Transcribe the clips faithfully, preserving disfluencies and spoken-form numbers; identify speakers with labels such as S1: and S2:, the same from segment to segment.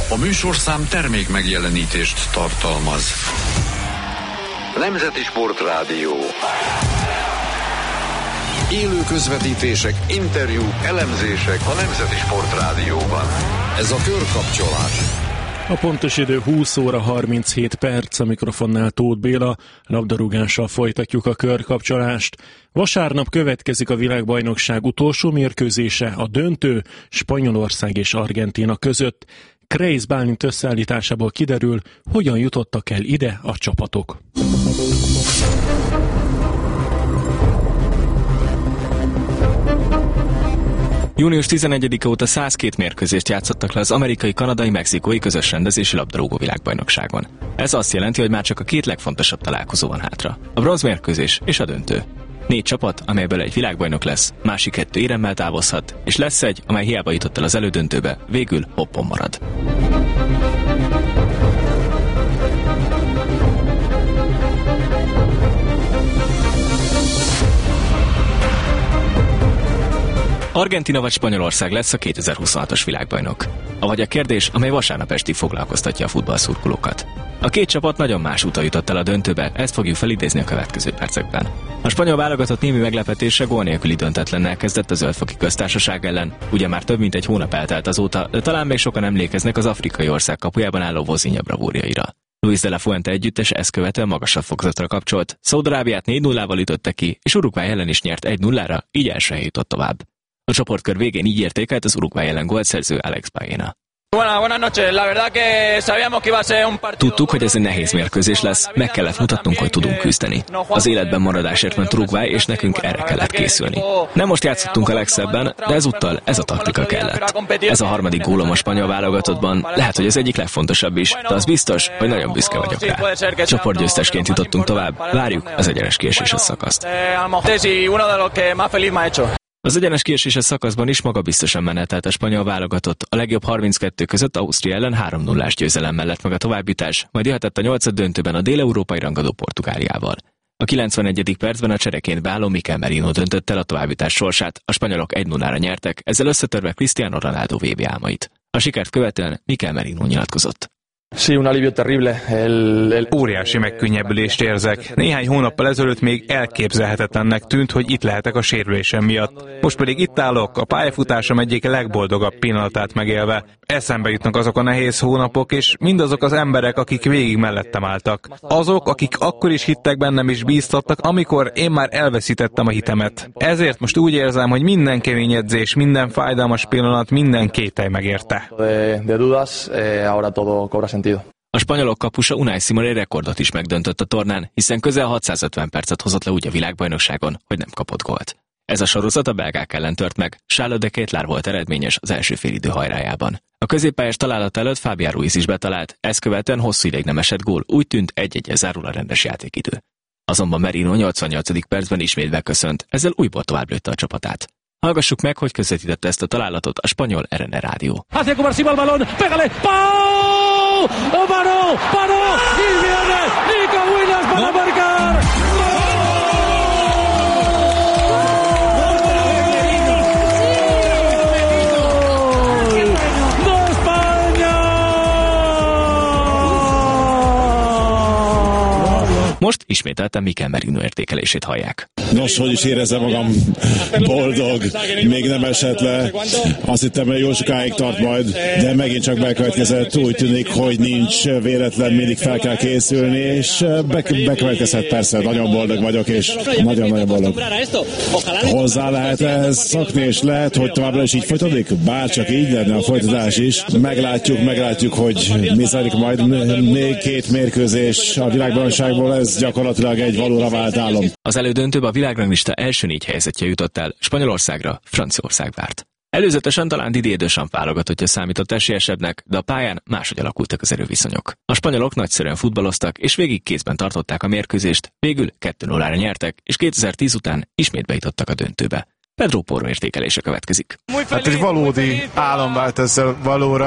S1: A műsorszám termék megjelenítést tartalmaz. Nemzeti Sportrádió. Élő közvetítések, interjúk, elemzések a Nemzeti Sportrádióban. Ez a Körkapcsolás.
S2: A pontos idő húsz óra harminchét perc, a mikrofonnál Tóth Béla, labdarúgással folytatjuk a körkapcsolást. Vasárnap következik a világbajnokság utolsó mérkőzése, a döntő Spanyolország és Argentína között. Kreisz Bálint összeállításából kiderül, hogyan jutottak el ide a csapatok.
S3: június tizenegyedike óta százkettő mérkőzést játszottak le az amerikai-kanadai-mexikói közös rendezési labdarúgó világbajnokságon. Ez azt jelenti, hogy már csak a két legfontosabb találkozó van hátra. A bronzmérkőzés és a döntő. Négy csapat, amelyből egy világbajnok lesz, másik kettő éremmel távozhat, és lesz egy, amely hiába jutott el az elődöntőbe, végül hoppon marad. Argentína vagy Spanyolország lesz a kétezer-huszonhatos világbajnok. Avagy a kérdés, amely vasárnap estig foglalkoztatja a futballszurkolókat. A két csapat nagyon más úton jutott el a döntőbe, ezt fogjuk felidézni a következő percekben. A spanyol válogatott némi meglepetése gól nélküli döntetlennel kezdett a Zöld-foki Köztársaság ellen. Ugye már több mint egy hónap eltelt azóta, de talán még sokan emlékeznek az afrikai ország kapujában álló Vozinha bravúrjaira. Luis de la Fuente együttes ezt követően magasabb fokozatra kapcsolt, Szaúd-Arábiát négy nullával ütötte ki, és Uruguay ellen is nyert egy nullára, így elsőre jutott tovább. A csoportkör végén így értékelt az Uruguay ellen gólszerző Alex Baena. Tudtuk, hogy ez egy nehéz mérkőzés lesz, meg kellett mutatnunk, hogy tudunk küzdeni. Az életben maradásért ment Uruguay, és nekünk erre kellett készülni. Nem most játszottunk a legszebben, de ezúttal ez a taktika kellett. Ez a harmadik gólom a spanyol válogatottban, lehet, hogy az egyik legfontosabb is, de az biztos, hogy nagyon büszke vagyok rá. Csoportgyőztesként jutottunk tovább, várjuk az egyenes kieséses szakaszt. Az egyenes kieséses szakaszban is magabiztosan menetelt a spanyol válogatott, a legjobb harminckettő között Ausztria ellen három nullás győzelem mellett meg a továbbjutás, majd jöhetett a nyolcad döntőben a dél-európai rangadó Portugáliával. A kilencvenegyedik percben a csereként beálló Mikel Merino döntött el a továbbjutás sorsát, a spanyolok egy nullára nyertek, ezzel összetörve Cristiano Ronaldo vé bé álmait. A sikert követően Mikel Merino nyilatkozott.
S4: Óriási megkönnyebbülést érzek. Néhány hónappal ezelőtt még elképzelhetetlennek tűnt, hogy itt lehetek a sérülésem miatt. Most pedig itt állok, a pályafutásom egyik legboldogabb pillanatát megélve. Eszembe jutnak azok a nehéz hónapok, és mindazok az emberek, akik végig mellettem álltak. Azok, akik akkor is hittek bennem és bíztattak, amikor én már elveszítettem a hitemet. Ezért most úgy érzem, hogy minden kemény edzés, minden fájdalmas pillanat, minden kételj megérte.
S3: A spanyolok kapusa Unai Simón egy rekordot is megdöntött a tornán, hiszen közel hatszázötven percet hozott le úgy a világbajnokságon, hogy nem kapott gólt. Ez a sorozat a belgák ellen tört meg, Charles de Ketelaere volt eredményes az első félidő hajrájában. A középpályás találat előtt Fabián Ruiz is betalált, ezt követően hosszú ideig nem esett gól, úgy tűnt egy-egyel zárul a rendes játékidő. Azonban Merino nyolcvannyolcadik percben ismét beköszönt, ezzel újból tovább lőtte a csapatát. Hallgassuk meg, hogy közvetítette ezt a találatot a spanyol er en er rádió.
S5: ¡Paró! ¡Paró! ¡Y viene Nico Williams para marcar!
S3: Most ismételten Mikel Merino értékelését hallják.
S6: Nos, hogy is érezem magam boldog, még nem esett le. Azt hittem, hogy jó sokáig tart majd, de megint csak bekövetkezett. Úgy tűnik, hogy nincs véletlen, mindig fel kell készülni, és bekövetkezett persze, nagyon boldog vagyok, és nagyon-nagyon boldog. Hozzá lehet ehhez szakni, és lehet, hogy továbbra is így folytatódik? Bárcsak így lenne a folytatás is. Meglátjuk, meglátjuk, hogy mi zajlik majd. Még két mérkőzés a világbajnokságból, ez gyakorlatilag egy valóra vált álom.
S3: Az elődöntőben a világranglista első négy helyezettje jutott el, Spanyolországra Franciaország várt. Előzetesen talán Didier Deschamps válogatottja számított esélyesebbnek, de a pályán máshogy alakultak az erőviszonyok. A spanyolok nagyszerűen futballoztak, és végig kézben tartották a mérkőzést, végül kettő nullára nyertek, és kétezer-tíz után ismét bejutottak a döntőbe. Pedro Porro értékelése következik.
S7: Hát egy valódi álom vált ezzel valóra.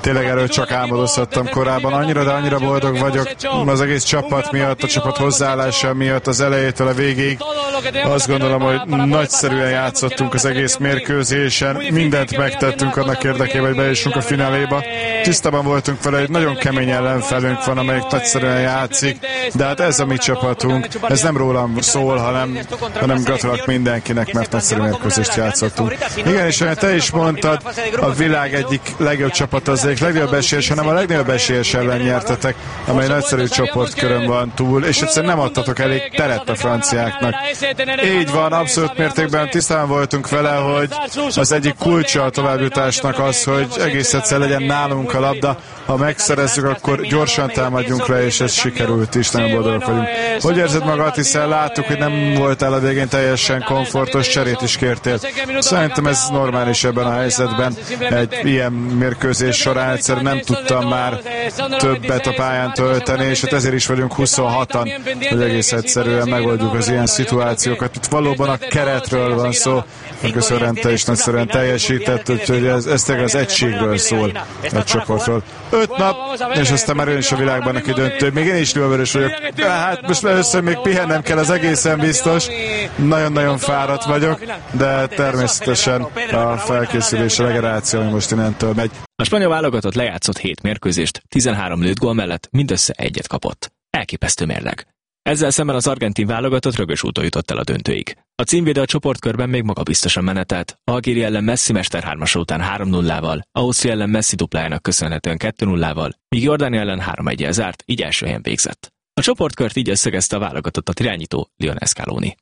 S7: tényleg erről csak álmodozhattam korábban. Annyira, de annyira boldog vagyok az egész csapat miatt, a csapat hozzáállása miatt az elejétől a végig. Azt gondolom, hogy nagyszerűen játszottunk az egész mérkőzésen, mindent megtettünk annak érdekében, hogy bejussunk a fináléba. Tisztában voltunk vele, hogy nagyon kemény ellenfelünk van, amelyik nagyszerűen játszik, de hát ez a mi csapatunk, ez nem rólam szól, hanem, hanem gratulálok mindenkinek, mert nagyszerű mérkőzést játszottunk. Igen, és olyan te is mondtad, a világ egyik legjobb csapat az egyik legnagyobb esélyes, hanem a legnagyobb esélyes ellen nyertetek, amely nagyszerű csoportkörön van túl, és egyszerűen nem adtatok elég teret a franciáknak. Így van, abszolút mértékben tisztán voltunk vele, hogy az egyik kulcsa a továbbjutásnak az, hogy egész egyszer legyen nálunk a labda, ha megszerezzük, akkor gyorsan támadjunk rá, és ez sikerült is, nagyon boldogok vagyunk. Hogy érzed magad, hiszen láttuk, hogy nem voltál a végén teljesen komfortos, cserét is kértél. Szerintem ez normális ebben a helyzetben. Egy ilyen mérkőzés során egyszerűen nem tudtam már többet a pályán tölteni, és hát ezért is vagyunk huszonhatan, hogy egész egyszerűen megoldjuk az ilyen szituációkat. Itt valóban a keretről van szó, köszönöm, te is nagyszerűen teljesített, úgyhogy ez, ez tényleg az egységről szól, egy csoportról. Öt nap, és aztán már is a világban neki döntő. Még én is lővörös vagyok. Hát most először még pihennem kell, az egészen biztos. Nagyon-nagyon fáradt vagyok, de természetesen a felkészülés, a regeneráció, ami most innentől megy.
S3: A spanyol válogatott lejátszott hét mérkőzést, tizenhárom lőtt gól mellett mindössze egyet kapott. Elképesztő mérleg. Ezzel szemben az argentin válogatott rögös úton jutott el a döntőig. A címvédő a csoportkörben még magabiztosan menetelt. Algéria ellen Messi mesterhármasa után három nullával, Ausztria ellen Messi duplájának köszönhetően kettő nullával, míg Jordánia ellen három egyel zárt, így első helyen végzett. A csoportkört így összegezte a válogatottat irányító Lionel Scaloni.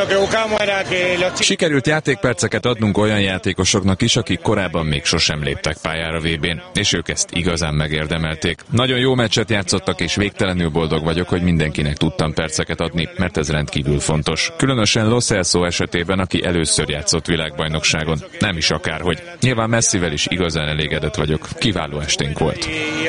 S1: Sikerült játékperceket adnunk olyan játékosoknak is, akik korábban még sosem léptek pályára vé bén, és ők ezt igazán megérdemelték. Nagyon jó meccset játszottak, és végtelenül boldog vagyok, hogy mindenkinek tudtam perceket adni, mert ez rendkívül fontos. Különösen Lo Celso esetében, aki először játszott világbajnokságon, nem is akárhogy. Nyilván Messivel is igazán elégedett vagyok. Kiváló esténk volt.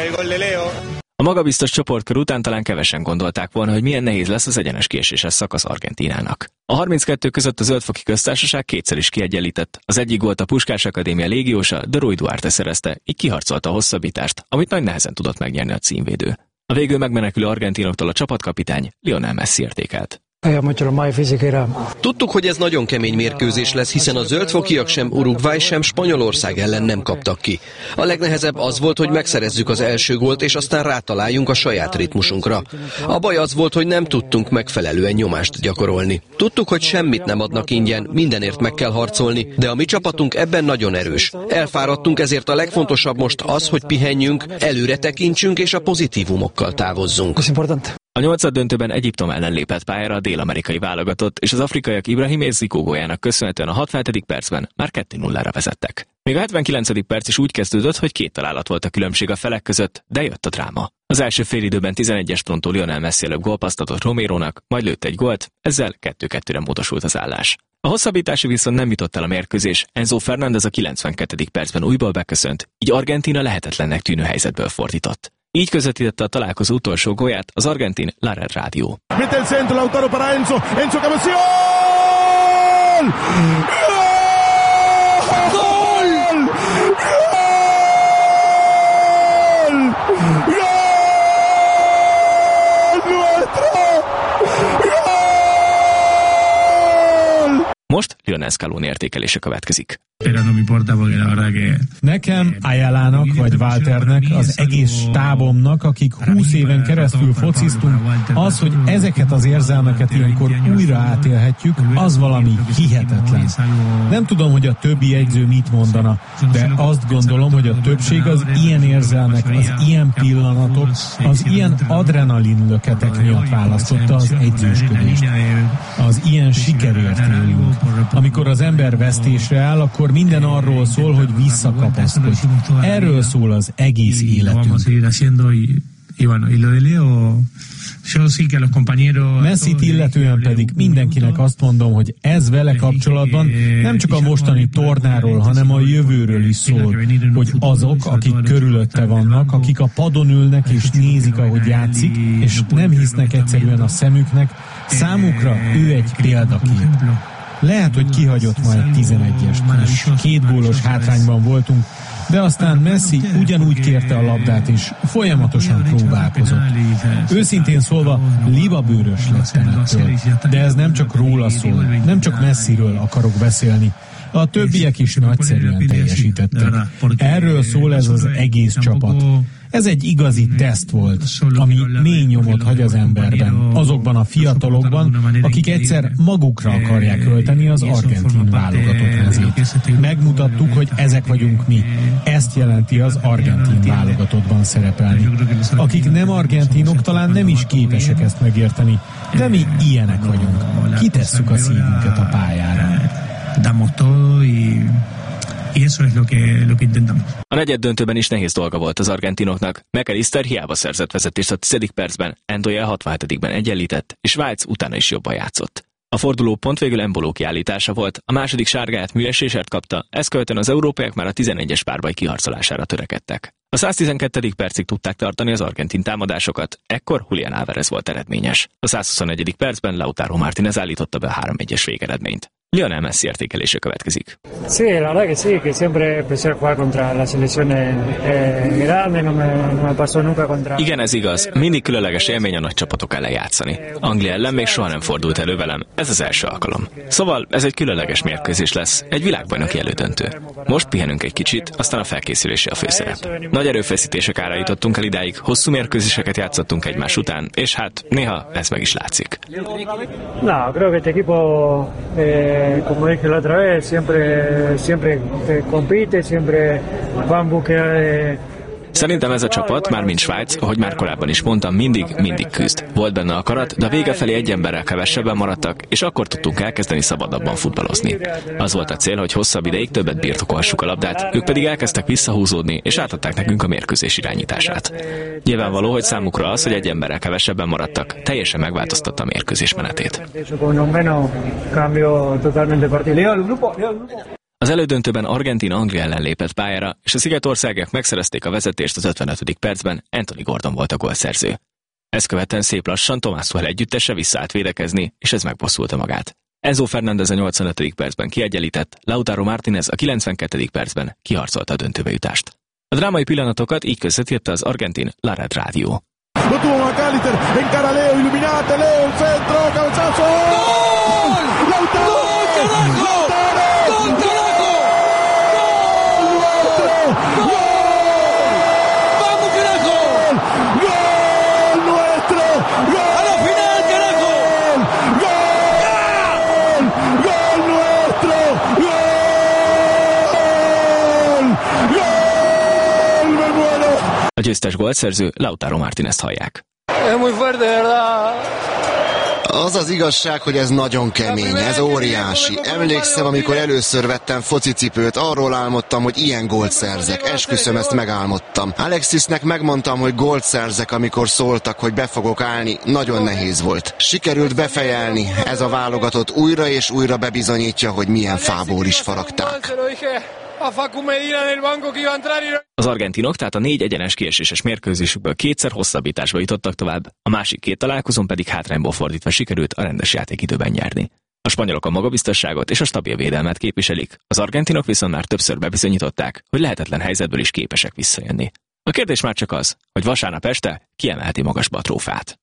S3: A magabiztos csoportkör után talán kevesen gondolták volna, hogy milyen nehéz lesz az egyenes kieséses szakasz Argentínának. A harminckettő között a Zöldfoki Köztársaság kétszer is kiegyenlített. Az egyik gólt a Puskás Akadémia légiósa, de Rui Duarte szerezte, így kiharcolta a hosszabbítást, amit nagy nehezen tudott megnyerni a címvédő. A végül megmenekülő argentinoktól a csapatkapitány Lionel Messi értékelt.
S8: Tudtuk, hogy ez nagyon kemény mérkőzés lesz, hiszen a zöldfokiak sem Uruguay, sem Spanyolország ellen nem kaptak ki. A legnehezebb az volt, hogy megszerezzük az első gólt, és aztán rátaláljunk a saját ritmusunkra. A baj az volt, hogy nem tudtunk megfelelően nyomást gyakorolni. Tudtuk, hogy semmit nem adnak ingyen, mindenért meg kell harcolni, de a mi csapatunk ebben nagyon erős. Elfáradtunk, ezért a legfontosabb most az, hogy pihenjünk, előre tekintsünk és a pozitívumokkal távozzunk.
S3: A nyolcad döntőben Egyiptom ellen lépett pályára a dél-amerikai válogatott, és az afrikaiak Ibrahim és Zico góljának köszönhetően a hatvanedik percben már kettő nullára vezettek. Még a hetvenkilencedik perc is úgy kezdődött, hogy két találat volt a különbség a felek között, de jött a dráma. Az első félidőben tizenegyes pontú Lionel Messi előbb gólpasszt adott Romérónak, majd lőtt egy gólt, ezzel kettő kettőre módosult az állás. A hosszabbítási viszont nem jutott el a mérkőzés, Enzo Fernández a kilencvenkettedik percben újból beköszönt, így Argentína lehetetlennek tűnő helyzetből fordított. Így közvetítette a találkozó utolsó gólját az argentin La Red Rádió.
S9: Mete el centro, Lautaro para Enzo, Enzo cabeceó! ¡Gol! ¡Gol! ¡Gol! ¡Gol! ¡Nuestro!
S3: Most Lionel Scaloni értékelése következik.
S10: Nekem, Ayala-nak vagy Walternek, az egész stábomnak, akik húsz éven keresztül fociztunk, az, hogy ezeket az érzelmeket ilyenkor újra átélhetjük, az valami hihetetlen. Nem tudom, hogy a többi edző mit mondana, de azt gondolom, hogy a többség az ilyen érzelmek, az ilyen pillanatok, az ilyen adrenalin löketek miatt választotta az edzősködést. Az ilyen sikerért élünk. Amikor az ember vesztésre áll, akkor minden arról szól, hogy visszakapaszkodj. Erről szól az egész életünk. Messit illetően pedig mindenkinek azt mondom, hogy ez vele kapcsolatban nem csak a mostani tornáról, hanem a jövőről is szól, hogy azok, akik körülötte vannak, akik a padon ülnek és nézik, ahogy játszik, és nem hisznek egyszerűen a szemüknek, számukra ő egy példakép. Lehet, hogy kihagyott majd tizenegyest, és két gólos hátrányban voltunk, de aztán Messi ugyanúgy kérte a labdát, és folyamatosan próbálkozott. Őszintén szólva, libabőrös lettem ettől. De ez nem csak róla szól, nem csak Messiről akarok beszélni. A többiek is nagyszerűen teljesítettek. Erről szól ez az egész csapat. Ez egy igazi teszt volt, ami mély nyomot hagy az emberben, azokban a fiatalokban, akik egyszer magukra akarják ölteni az argentin válogatott mezét. Megmutattuk, hogy ezek vagyunk mi. Ezt jelenti az argentin válogatottban szerepelni. Akik nem argentinok, talán nem is képesek ezt megérteni, de mi ilyenek vagyunk. Kitesszük a szívünket a pályára.
S3: A negyed döntőben is nehéz dolga volt az argentinoknak. McAllister hiába szerzett vezetést a tizedik percben, Endoye a hatvanhetedikben egyenlített, és Weitz utána is jobban játszott. A forduló pont végül Embolo kiállítása volt, a második sárgáját műesésért kapta, ezt követően az európaiak már a tizenegyes párbaj kiharcolására törekedtek. A száztizenkettedik percig tudták tartani az argentin támadásokat, ekkor Julián Álvarez volt eredményes. A százhuszonegyedik percben Lautaro Martínez állította be a három egyes végeredményt. Lionel Messi értékelése következik.
S11: Sí, la verdad que sí, que siempre empecé a jugar contra las selecciones grandes, no me, no me pasó nunca contra.
S3: Igen, ez igaz. Mindig különleges élmény a nagy csapatok ellen játszani. Anglia ellen még soha nem fordult elő velem. Ez az első alkalom. Szóval ez egy különleges mérkőzés lesz, egy világbajnoki elődöntő. Most pihenünk egy kicsit, aztán a felkészülése a főszerep. Nagy erőfeszítések ára jutottunk el idáig, hosszú mérkőzéseket játszottunk egymás után, és hát néha ez meg is látszik.
S11: No, creo que este equipo eh... como dije la otra vez, siempre, siempre compite, siempre va en búsqueda de...
S3: Szerintem ez a csapat, mármint Svájc, ahogy már korábban is mondtam, mindig, mindig küzd. Volt benne akarat, de a vége felé egy emberrel kevesebben maradtak, és akkor tudtunk elkezdeni szabadabban futballozni. Az volt a cél, hogy hosszabb ideig többet birtokolhassuk a labdát, ők pedig elkezdtek visszahúzódni, és átadták nekünk a mérkőzés irányítását. Nyilvánvaló, hogy számukra az, hogy egy emberrel kevesebben maradtak, teljesen megváltoztatta a mérkőzés menetét. Az elődöntőben Argentína Anglia ellen lépett pályára, és a szigetországiak megszerezték a vezetést az ötvenötödik percben, Anthony Gordon volt a gólszerző. Ezt követően szép lassan Thomas Tuchel együttese visszaállt védekezni, és ez megbosszulta magát. Enzo Fernández a nyolcvanötödik percben kiegyenlített, Lautaro Martínez a kilencvenkettedik percben kiharcolta a döntőbe jutást. A drámai pillanatokat így közvetítette az argentin La Red Radio.
S9: Lo tuvo McAllister, encara Leo, iluminate, Leo, el centro, cabezazo. ¡Gol! ¡Lautaro! ¡Gol, carajo! ¡Lautaro! ¡Gol, carajo! ¡Gol! ¡Gol! ¡Vamos, carajo! ¡Gol nuestro! ¡Gol! ¡A la final, carajo! ¡Gol! ¡Gol nuestro! ¡Gol! ¡Gol! ¡Me muero!
S3: A győztes gólszerző Lautaro Martínezt hallják.
S12: Es muy fuerte, verdad.
S13: Az az igazság, hogy ez nagyon kemény, ez óriási. Emlékszem, amikor először vettem focicipőt, arról álmodtam, hogy ilyen gólt szerzek. Esküszöm, ezt megálmodtam. Alexisnek megmondtam, hogy gólt szerzek, amikor szóltak, hogy be fogok állni. Nagyon nehéz volt. Sikerült befejelni. Ez a válogatott újra és újra bebizonyítja, hogy milyen fából is faragták.
S3: Az argentinok tehát a négy egyenes kieséses mérkőzésükből kétszer hosszabbításba jutottak tovább, a másik két találkozón pedig hátrányból fordítva sikerült a rendes játékidőben nyerni. A spanyolok a magabiztosságot és a stabil védelmet képviselik, az argentinok viszont már többször bebizonyították, hogy lehetetlen helyzetből is képesek visszajönni. A kérdés már csak az, hogy vasárnap este kiemelheti magasba a trófát.